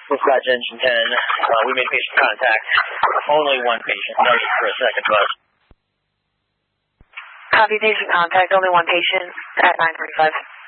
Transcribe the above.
Dispatch Engine 10, we made patient contact. Only one patient. No need for a second bus. Copy patient contact. Only one patient at 9:45.